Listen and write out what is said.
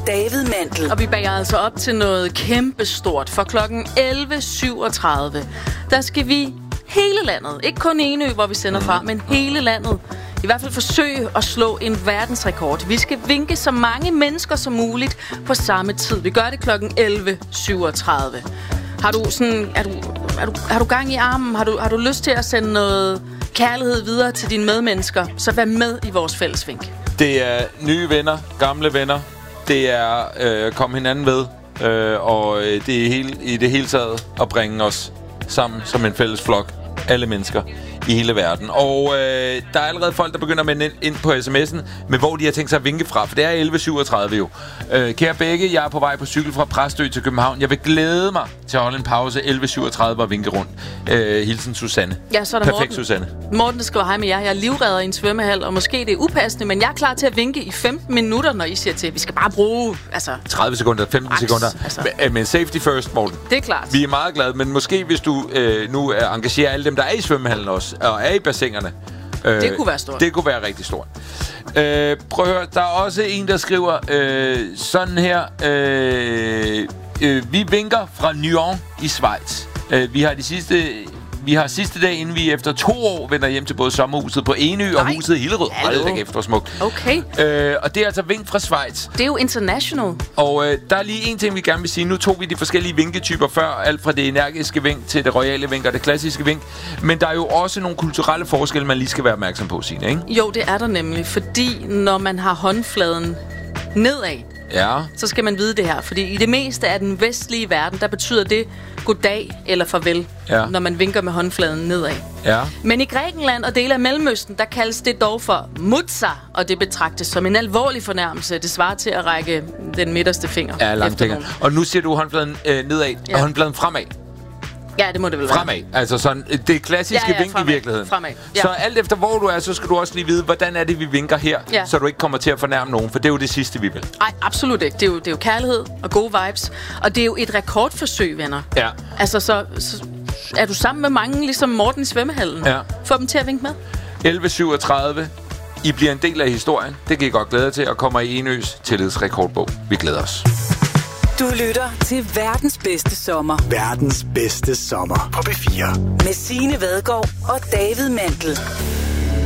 David Mandel. Og vi bager altså op til noget kæmpestort. For klokken 11.37, der skal vi hele landet, ikke kun Enø, hvor vi sender fra, men hele landet, i hvert fald forsøge at slå en verdensrekord. Vi skal vinke så mange mennesker som muligt på samme tid. Vi gør det klokken 11.37. Har du sådan, har du gang i armen? Har du lyst til at sende noget kærlighed videre til dine medmennesker? Så vær med i vores fællesvink. Det er nye venner, gamle venner. Det er komme hinanden ved. Og det er i det hele taget at bringe os sammen som en fælles flok. Alle mennesker i hele verden. Og der er allerede folk, der begynder at melde ind på sms'en, med hvor de har tænkt sig at vinke fra. For det er 11.37 jo. Kære begge, jeg er på vej på cykel fra Præstø til København. Jeg vil glæde mig til at holde en pause 11.37 og vinke rundt. Hilsen Susanne. Ja, så er der perfekt, Morten. Susanne. Morten, der skriver hej med jer. Jeg er livredder i en svømmehal, og måske det er upassende, men jeg er klar til at vinke i 15 minutter, når I siger til. Vi skal bare bruge 30 sekunder, 15 sekunder. Men safety first, Morten. Det er klart. Vi er meget glade, men måske hvis du nu engagerer alle dem, der er i svømmehallen også, og er i bassinerne. Det kunne være stort. Det kunne være rigtig stort. Prøv at høre, der er også en, der skriver sådan her. Vi vinker fra Nyon i Schweiz. Vi har sidste dag, inden vi efter 2 år vender hjem til både sommerhuset på Enø og huset i Hillerød. Hold da kæft, hvor smukt. Okay. Og det er altså vink fra Schweiz. Det er jo international. Og der er lige en ting, vi gerne vil sige. Nu tog vi de forskellige vinketyper før. Alt fra det energiske vink til det royale vink og det klassiske vink. Men der er jo også nogle kulturelle forskelle, man lige skal være opmærksom på, Signe, ikke? Jo, det er der nemlig. Fordi når man har håndfladen nedad, så skal man vide det her. Fordi i det meste af den vestlige verden, der betyder det goddag eller farvel, når man vinker med håndfladen nedad. Ja. Men i Grækenland og dele af Mellemøsten, der kaldes det dog for mutsa, og det betragtes som en alvorlig fornærmelse. Det svarer til at række den midterste finger. Ja, langfinger. Og nu siger du håndfladen nedad, og håndfladen fremad. Ja, det må det vel være. Fremad. Altså sådan, det klassiske vink fremad. i virkeligheden. Fremad. Ja. Så alt efter hvor du er, så skal du også lige vide, hvordan er det, vi vinker her, så du ikke kommer til at fornærme nogen, for det er jo det sidste, vi vil. Nej, absolut ikke. Det er jo kærlighed og gode vibes, og det er jo et rekordforsøg, venner. Ja. Altså, så er du sammen med mange, ligesom Morten i svømmehallen. Ja. Få dem til at vinke med. 11.37. I bliver en del af historien. Det kan I godt glæde til, og kommer i Enøs tillidsrekordbog. Vi glæder os. Du lytter til verdens bedste sommer. Verdens bedste sommer på P4. Med Signe Vadgaard og David Mandel.